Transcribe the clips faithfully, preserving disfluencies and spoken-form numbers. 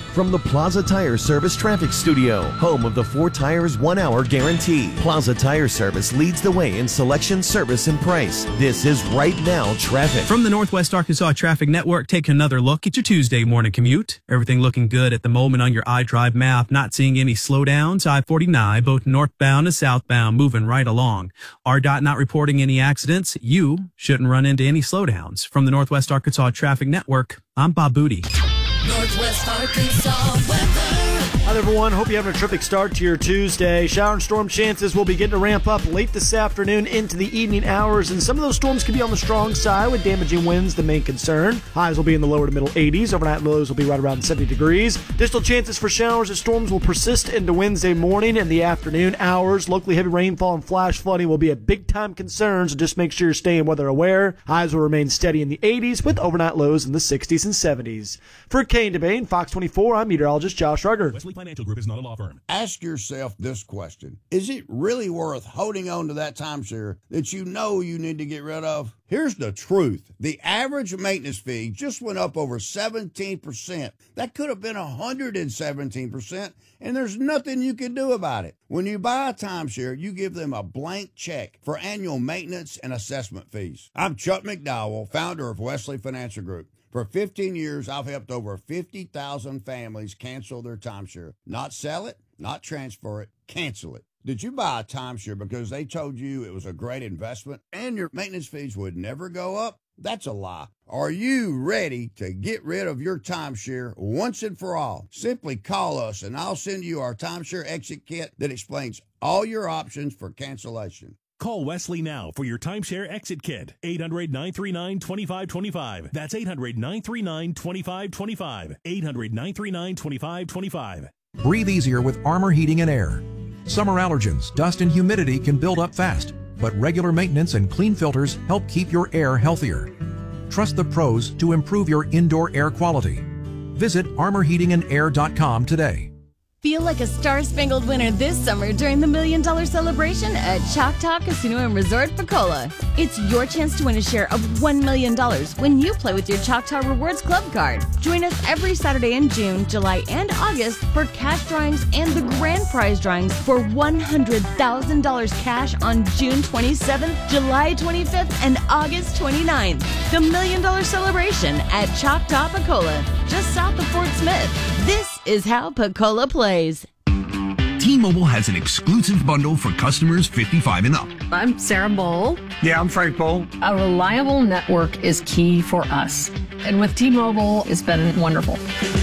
from the Plaza Tire Service Traffic Studio, home of the four tires, one hour guarantee. Plaza Tire Service leads the way in selection, service, and price. This is Right Now Traffic. From the Northwest Arkansas Traffic Network, take another look at your Tuesday morning commute. Everything looking good at the moment on your iDrive map. Not seeing any slowdowns. I forty-nine, both northbound and southbound, moving right along. R D O T not reporting any accidents. You shouldn't run into any slowdowns. From the Northwest Arkansas Traffic Network, I'm Bob Booty. Northwest Arkansas weather. Hi, everyone. Hope you're having a terrific start to your Tuesday. Shower and storm chances will begin to ramp up late this afternoon into the evening hours, and some of those storms can be on the strong side with damaging winds the main concern. Highs will be in the lower to middle eighties. Overnight lows will be right around seventy degrees. Additional chances for showers and storms will persist into Wednesday morning and the afternoon hours. Locally heavy rainfall and flash flooding will be a big-time concern, so just make sure you're staying weather aware. Highs will remain steady in the eighties with overnight lows in the sixties and seventies. For Kane Debane, Fox twenty-four, I'm meteorologist Josh Ruger. Wesley Financial Group is not a law firm. Ask yourself this question. Is it really worth holding on to that timeshare that you know you need to get rid of? Here's the truth. The average maintenance fee just went up over seventeen percent. That could have been one hundred seventeen percent, and there's nothing you can do about it. When you buy a timeshare, you give them a blank check for annual maintenance and assessment fees. I'm Chuck McDowell, founder of Wesley Financial Group. For fifteen years, I've helped over fifty thousand families cancel their timeshare. Not sell it, not transfer it, cancel it. Did you buy a timeshare because they told you it was a great investment and your maintenance fees would never go up? That's a lie. Are you ready to get rid of your timeshare once and for all? Simply call us and I'll send you our timeshare exit kit that explains all your options for cancellation. Call Wesley now for your timeshare exit kit. eight hundred, nine three nine, two five two five. That's eight hundred, nine three nine, two five two five. eight hundred, nine three nine, two five two five. Breathe easier with Armor Heating and Air. Summer allergens, dust, and humidity can build up fast, but regular maintenance and clean filters help keep your air healthier. Trust the pros to improve your indoor air quality. Visit armor heating and air dot com today. Feel like a star-spangled winner this summer during the Million Dollar Celebration at Choctaw Casino and Resort Picola. It's your chance to win a share of one million dollars when you play with your Choctaw Rewards Club card. Join us every Saturday in June, July, and August for cash drawings and the grand prize drawings for one hundred thousand dollars cash on June twenty-seventh, July twenty-fifth, and August twenty-ninth. The Million Dollar Celebration at Choctaw Picola, just south of Fort Smith. This is how Picola plays. T-Mobile has an exclusive bundle for customers fifty-five and up. I'm Sarah Bowl. Yeah, I'm Frank Bowl. A reliable network is key for us. And with T-Mobile, it's been wonderful.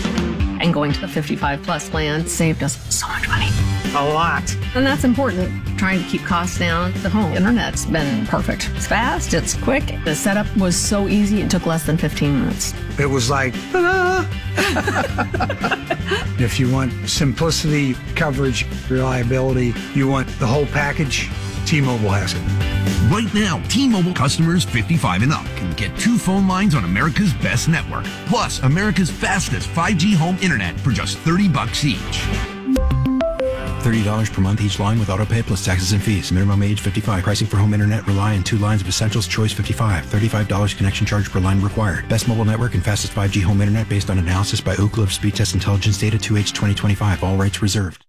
And going to the fifty-five plus plan saved us so much money. A lot. And that's important. Trying to keep costs down. The home internet's been perfect. It's fast, it's quick. The setup was so easy, it took less than fifteen minutes. It was like, ta-da! If you want simplicity, coverage, reliability, you want the whole package, T-Mobile has it. Right now, T-Mobile customers fifty-five and up can get two phone lines on America's best network, plus America's fastest five G home internet for just thirty bucks each. thirty dollars per month each line with autopay plus taxes and fees. Minimum age fifty-five. Pricing for home internet rely on two lines of Essentials Choice fifty-five. thirty-five dollars connection charge per line required. Best mobile network and fastest five G home internet based on analysis by Ookla of Speed Test Intelligence Data two H twenty twenty-five. All rights reserved.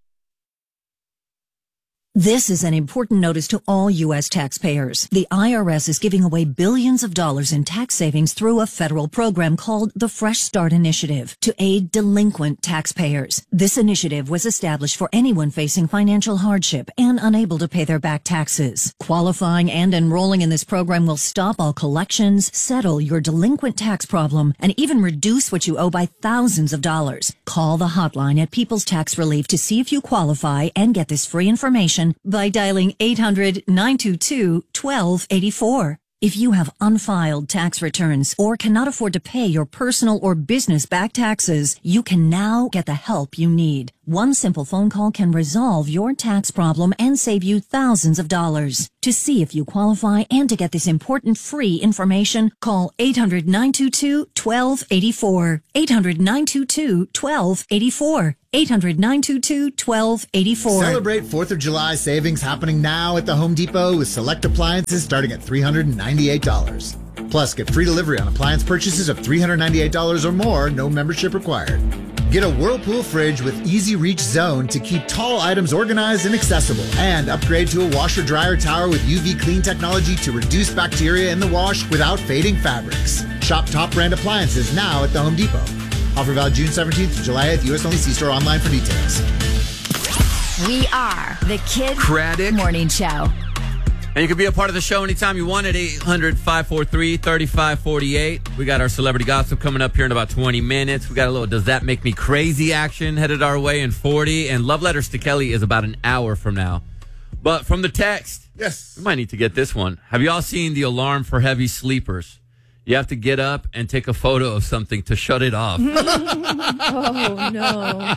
This is an important notice to all U S taxpayers. The I R S is giving away billions of dollars in tax savings through a federal program called the Fresh Start Initiative to aid delinquent taxpayers. This initiative was established for anyone facing financial hardship and unable to pay their back taxes. Qualifying and enrolling in this program will stop all collections, settle your delinquent tax problem, and even reduce what you owe by thousands of dollars. Call the hotline at People's Tax Relief to see if you qualify and get this free information by dialing eight hundred, nine two two, one two eight four. If you have unfiled tax returns or cannot afford to pay your personal or business back taxes, you can now get the help you need. One simple phone call can resolve your tax problem and save you thousands of dollars. To see if you qualify and to get this important free information, call eight hundred, nine two two, one two eight four. eight hundred, nine two two, one two eight four. eight hundred, nine two two, one two eight four. Celebrate fourth of July savings happening now at the Home Depot with select appliances starting at three hundred ninety-eight dollars. Plus, get free delivery on appliance purchases of three hundred ninety-eight dollars or more, no membership required. Get a Whirlpool fridge with Easy Reach Zone to keep tall items organized and accessible. And upgrade to a washer-dryer tower with U V clean technology to reduce bacteria in the wash without fading fabrics. Shop top brand appliances now at the Home Depot. Offer valid June seventeenth to July eighth. U S only. See store online for details. We are the Kid Craddock Morning Show. And you can be a part of the show anytime you want at eight hundred, five four three, three five four eight. We got our celebrity gossip coming up here in about twenty minutes. We got a little Does That Make Me Crazy action headed our way in forty. And Love Letters to Kelly is about an hour from now. But from the text, yes, we might need to get this one. Have you all seen the alarm for heavy sleepers? You have to get up and take a photo of something to shut it off. Oh, no.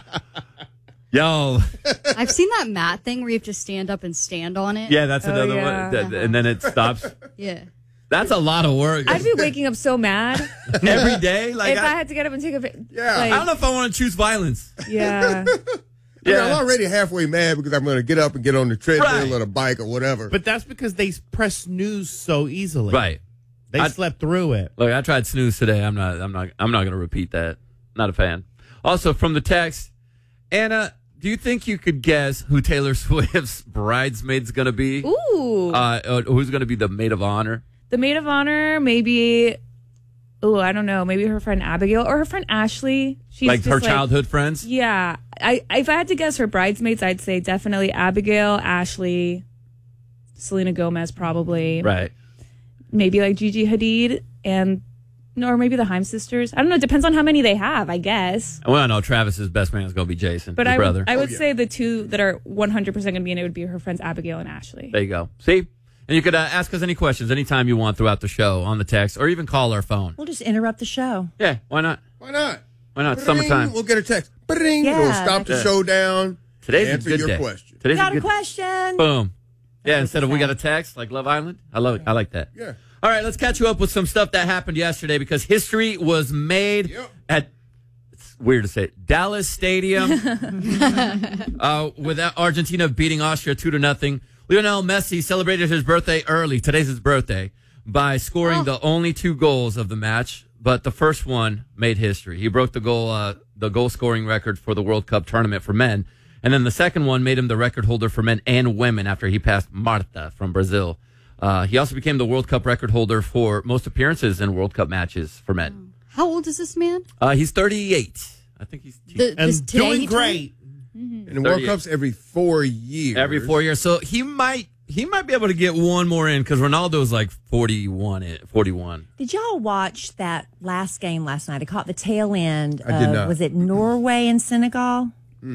Yo. I've seen that mat thing where you have to stand up and stand on it. Yeah, that's Oh, another yeah. one. That- And then it stops. Yeah. That's a lot of work. I'd be waking up so mad Every day? Like if I, I, had to get up and take a pic. Yeah. like, I don't know if I want to choose violence. Yeah. Yeah. I'm already halfway mad because I'm going to get up and get on the treadmill Right. or the bike or whatever. But that's because they press snooze so easily. Right. They I- slept through it. Look, I tried snooze today. I'm not. I'm not. I'm not going to repeat that. Not a fan. Also, from the text, Anna, do you think you could guess who Taylor Swift's bridesmaid's going to be? Ooh. Uh, uh, who's going to be the maid of honor? The maid of honor, maybe. Oh, I don't know. Maybe her friend Abigail or her friend Ashley. She's Like just her childhood friends? Yeah. I if I had to guess her bridesmaids, I'd say definitely Abigail, Ashley, Selena Gomez, probably. Right. Maybe like Gigi Hadid and, or maybe the Haim sisters. I don't know. It depends on how many they have, I guess. Well, no, Travis's best man is going to be Jason, But his I brother. would, I would say the two that are one hundred percent going to be in it would be her friends Abigail and Ashley. There you go. See? And you could uh, ask us any questions anytime you want throughout the show on the text or even call our phone. We'll just interrupt the show. Yeah, why not? Why not? Why not? It's Ba-ding. summertime. We'll get a text. Ba-ding. Yeah, We'll stop the that's- show down. Today's answer a good your day. question. Today's Got a a good question? Boom. Yeah, instead of we got a text like Love Island. I love it. I like that. Yeah. All right, let's catch you up with some stuff that happened yesterday because history was made Yep. at, it's weird to say, Dallas Stadium uh, with Argentina beating Austria two to nothing. Lionel Messi celebrated his birthday early. Today's his birthday by scoring Oh. the only two goals of the match, but the first one made history. He broke the goal, uh, the goal scoring record for the World Cup tournament for men, and then the second one made him the record holder for men and women after he passed Marta from Brazil. Uh, he also became the World Cup record holder for most appearances in World Cup matches for men. How old is this man? Uh, he's thirty-eight. I think he's The, this And today doing he great. turned? And the World thirty-eight. Cup's every four years. Every four years. So he might he might be able to get one more in because Ronaldo's like forty-one. forty-one. Did y'all watch that last game last night? I caught the tail end. I did of- not. Was it Norway and Senegal?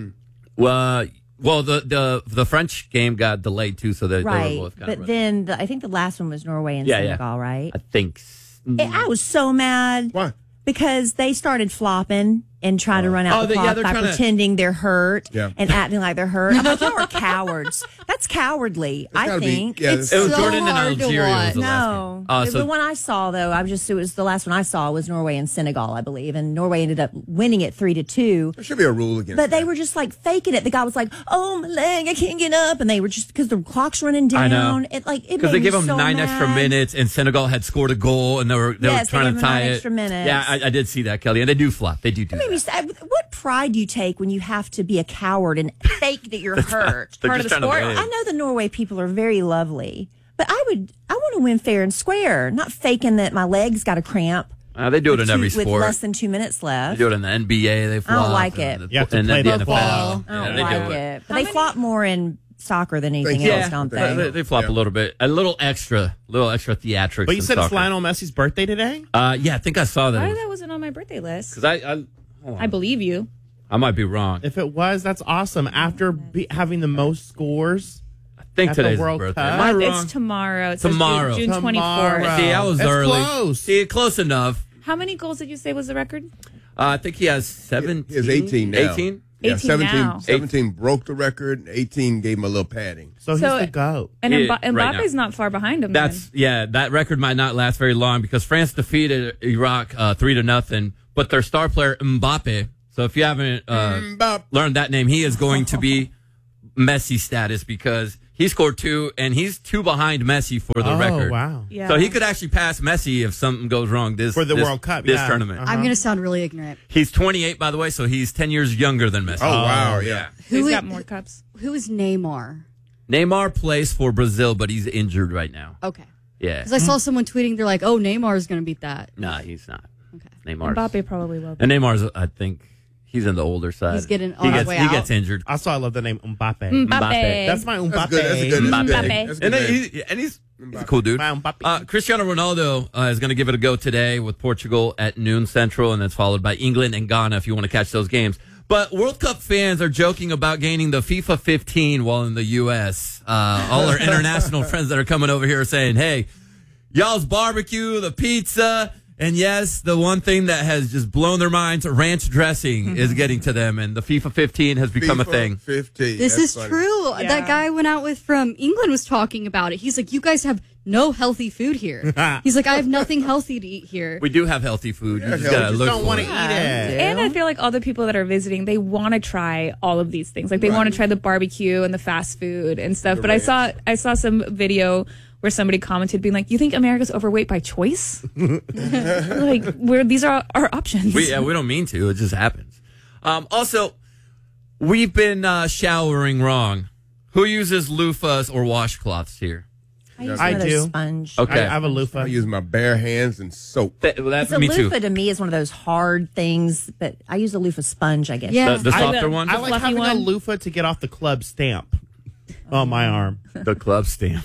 Well, well, the, the the French game got delayed too, so they, they Right. were both kind But of. then the, I think the last one was Norway and Yeah, yeah. Senegal, right? I think. s- It- I was so mad. Why? Because they started flopping and trying to run out Oh, the they- yeah, clock they're by trying to- pretending they're hurt Yeah. and acting like they're hurt. I'm like, y'all are cowards. That's cowardly, I gotta be- think. yeah, It's It was so Jordan and hard to Algeria was watch. the last No, game. Uh, the, so the one I saw though, I was just it was the last one I saw was Norway and Senegal, I believe, and Norway ended up winning it three to two. There should be a rule against But they that. were just like faking it. The guy was like, "Oh my leg, I can't get up," and they were just because the clock's running I down. know. It like it because made they gave me him so nine mad. extra minutes, and Senegal had scored a goal, and they were they Yes, were they trying gave to him tie nine it. extra minutes. Yeah, I, I did see that, Kelly, and they do flop. They do do It made me that. sad. What pride do you take when you have to be a coward and fake that you're hurt? They're Part just of the trying sport. to I win. know the Norway people are very lovely, but I would I want to win fair and square, not faking that my legs got a cramp. Uh, they do it with in every two- sport. with less than two minutes They left. do it in the N B A. They I flop. don't like and it. the- You have to and play then the football. N F L. I Yeah, don't they like do it. But they flop more in soccer than anything Yeah, else, don't they, they? they flop Yeah. a little bit, a little extra, little extra theatrics. But you in said it's soccer. Lionel Messi's birthday today? Uh, yeah, I think I saw that. Why that wasn't on my birthday list? Because I, I, hold on. I believe you. I might be wrong. If it was, that's awesome. After be, having the most scores, I think at the today's his World birthday. Cup. Am I wrong? It's tomorrow. It says Tomorrow. June, June Tomorrow. twenty-fourth. See, I was That's early. close. See, close enough. How many goals did you say was the record? Uh, I think he has seventeen. He has eighteen now. eighteen? Yeah, eighteen seventeen, now. seventeen broke the record. and eighteen gave him a little padding. So he's So- the GOAT. And Yeah, Mba- right Mbappe's now. not far behind him. That's yeah. That record might not last very long because France defeated Iraq uh, three to nothing. But their star player Mbappe. So if you haven't uh, Mbappe. learned that name, he is going to be Messi status because He scored two, and he's two behind Messi for the Oh, record. wow. Yeah. So he could actually pass Messi if something goes wrong this For the this- World Cup, this yeah. tournament. Uh-huh. I'm going to sound really ignorant. He's twenty-eight, by the way, so he's ten years younger than Messi. Oh, wow, yeah. He's Who got is- more cups. Who is Neymar? Neymar plays for Brazil, but he's injured right now. Okay. Yeah. Because I saw someone tweeting, they're like, oh, Neymar is going to beat that. Nah, he's not. Okay. Neymar's. Mbappe probably will. And Neymar's, I think, he's in the older side. He's getting on he his gets, way He out. gets injured. Also, I love the name Mbappe. Mbappe. That's my Mbappe. That's good. That's a good. That's a good. Mbappe. That's a And, good then name. he, and he's, he's a cool dude. My Mbappe. Uh, Cristiano Ronaldo uh, is going to give it a go today with Portugal at noon Central, and that's followed by England and Ghana if you want to catch those games. But World Cup fans are joking about gaining the FIFA fifteen while in the U S. Uh, all our international friends that are coming over here are saying, hey, y'all's barbecue, the pizza, and yes, the one thing that has just blown their minds, ranch dressing, is getting to them, and the FIFA fifteen has become a FIFA thing. fifteen. This That's is funny. true. Yeah. That guy I went out with from England was talking about it. He's like, you guys have no healthy food here. He's like, I have nothing healthy to eat here. We do have healthy food. You Yeah, just hell, gotta we just look don't for want it. to eat it. And I feel like all the people that are visiting, they want to try all of these things. Like they want to try the barbecue and the fast food and stuff. The but I saw ranch. I saw some video where somebody commented being like, "You think America's overweight by choice? like, where these are our options." We, yeah, we don't mean to. It just happens. Um, also, we've been uh, showering wrong. Who uses loofahs or washcloths here? I use I one of those do. sponge. Okay. I, I have a loofah. I use my bare hands and soap. Th- well, that's It's a me too. loofah to me is one of those hard things, but I use a loofah sponge, I guess. Yeah. The, the I- softer one? I like fluffy having a one. loofah to get off the club stamp on my arm. The club stamp.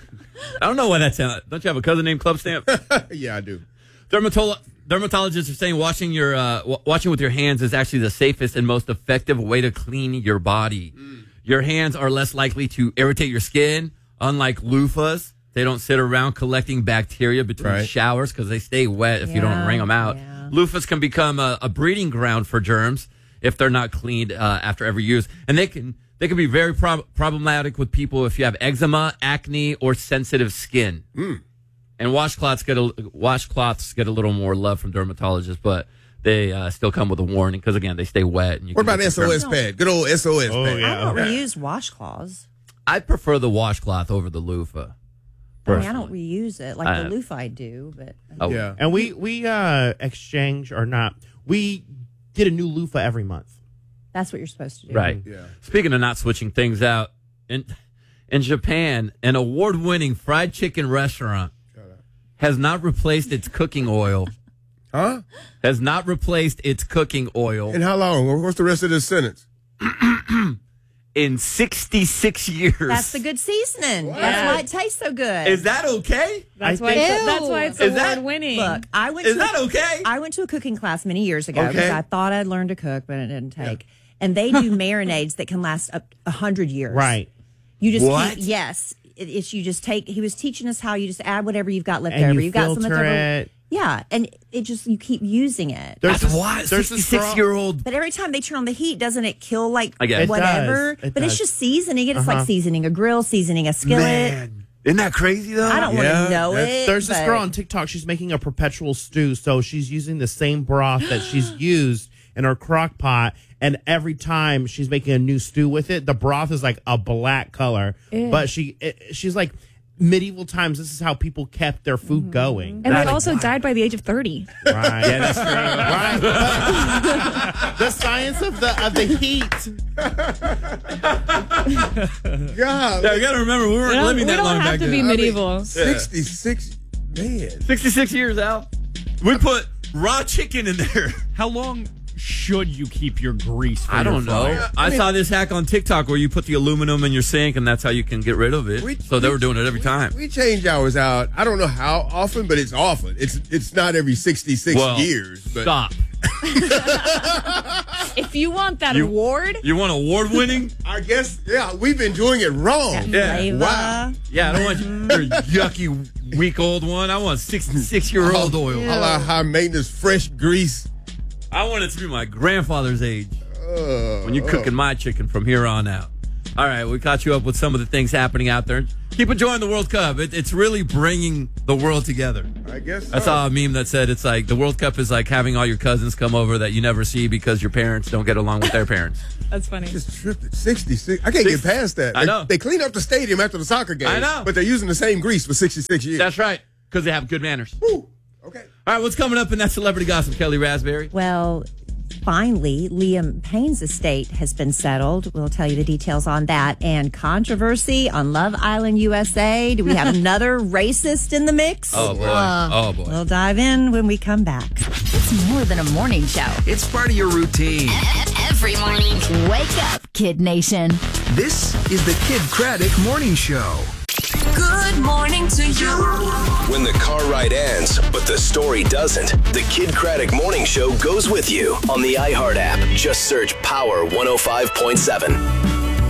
I don't know why that's. Uh, don't you have a cousin named Club Stamp? Yeah, I do. Dermatolo- dermatologists are saying washing your uh, w- washing with your hands is actually the safest and most effective way to clean your body. Mm. Your hands are less likely to irritate your skin, unlike loofahs. They don't sit around collecting bacteria between Right. showers because they stay wet if you don't Yeah, wring them out. yeah. Loofahs can become a, a breeding ground for germs if they're not cleaned uh, after every use, and they can they can be very prob- problematic with people if you have eczema, acne, or sensitive skin. Mm. And washcloths get a washcloths get a little more love from dermatologists, but they uh, still come with a warning because again they stay wet. And you What can about get the S O S germs. pad? Good old S O S Oh, pad. yeah. I don't reuse washcloths. I prefer the washcloth over the loofah. I mean, I don't reuse it like Uh, the loofah I do, but Oh, Yeah. And we we uh exchange or not. We get a new loofah every month. that's what you're supposed to do. Right. Yeah. Speaking of not switching things out, in in Japan, an award-winning fried chicken restaurant has not replaced its cooking oil. Huh? Has not replaced its cooking oil And how long? What's the rest of this sentence? in sixty-six years. That's the good seasoning. That's why it tastes so good. Is that okay? That's I why. think- It's, that's why it's Is that- award winning. Look, I went Is to that a, okay? I went to a cooking class many years ago because Okay. I thought I'd learned to cook, but it didn't take. And they do marinades that can last up a hundred years. Right. You just What? can't- yes. It, it's you just take. He was teaching us how you just add whatever you've got left And over. you You've got some filter left over. it. Yeah, and it just you keep using it. There's That's a- why there's a strong- sixty-six-year-old. But every time they turn on the heat, doesn't it kill like I guess. It whatever? does. It but does. it's just seasoning it. It's Uh-huh. like seasoning a grill, seasoning a skillet. Man, isn't that crazy though? I don't want Yeah, to know that's- it. There's this but- girl on TikTok. She's making a perpetual stew, so she's using the same broth that she's used in her crock pot. And every time she's making a new stew with it, the broth is like a black color. Ew. But she, it, she's like, medieval times. This is how people kept their food going. and they also died by the age of thirty. Right. Yeah, that's true. Right. The science of the of the heat. God. Yeah, you got to remember we weren't We don't, living we that don't long have back to then. be medieval. sixty-six. Man. sixty-six years out. We put raw chicken in there. How long should you keep your grease for I your don't know. fryer? I, saw this hack on TikTok where you put the aluminum in your sink and that's how you can get rid of it. We- so they we- were doing it every time. We change ours out. I don't know how often, but it's often. It's it's not every sixty-six Well, years. But Stop. If you want that You- award, You want award winning? I guess, yeah, we've been doing it wrong. Yeah. Flavor. Wow. Yeah, I don't want your yucky, weak old one. I want sixty-six year old oil. All our high maintenance, fresh grease. I want it to be my grandfather's age Uh, when you're cooking my chicken from here on out. All right, we caught you up with some of the things happening out there. Keep enjoying the World Cup. It, it's really bringing the world together. I guess so. I saw a meme that said it's like the World Cup is like having all your cousins come over that you never see because your parents don't get along with their parents. That's funny. Just tripped at sixty-six. I can't Six- get past that. I They- know. They clean up the stadium after the soccer game. I know. But they're using the same grease for sixty-six years. That's right, because they have good manners. Woo. Okay. All right, what's coming up in that celebrity gossip, Kelly Raspberry? Well, finally, Liam Payne's estate has been settled. We'll tell you the details on that. And controversy on Love Island U S A. Do we have another racist in the mix? Oh, boy. Uh, oh, boy. We'll dive in when we come back. It's more than a morning show. It's part of your routine. Every morning. Wake up, Kid Nation. This is the Kid Craddock Morning Show. Good morning to you. When the car ride ends, but the story doesn't, the Kid Craddock Morning Show goes with you on the iHeart app. Just search Power one oh five point seven.